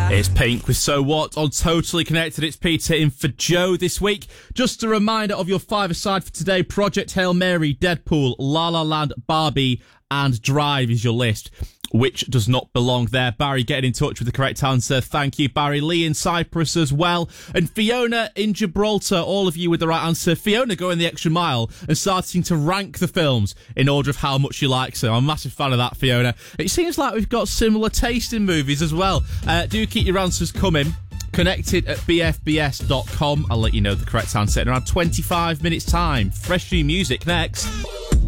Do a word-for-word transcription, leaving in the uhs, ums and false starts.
It's Pink with So What on Totally Connected. It's Peter in for Joe this week. Just a reminder of your five-a-side for today. Project Hail Mary, Deadpool, La La Land, Barbie and Drive is your list. Which does not belong there. Barry getting in touch with the correct answer. Thank you, Barry. Lee in Cyprus as well. And Fiona in Gibraltar, all of you with the right answer. Fiona going the extra mile and starting to rank the films in order of how much she likes them. I'm a massive fan of that, Fiona. It seems like we've got similar taste in movies as well. Uh, do keep your answers coming. Connected at b f b s dot com. I'll let you know the correct answer in around twenty-five minutes time. Fresh new music next.